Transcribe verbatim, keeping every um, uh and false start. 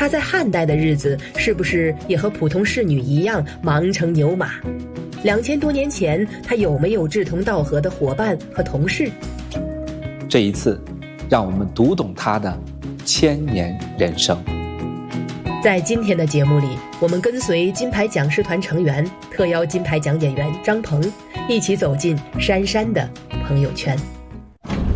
她在汉代的日子是不是也和普通侍女一样忙成牛马？两千多年前，她有没有志同道合的伙伴和同事？ 这一次，让我们读懂她的千年人生。 在今天的节目里，我们跟随金牌讲师团成员，特邀金牌讲演员张鹏，一起走进珊珊的朋友圈。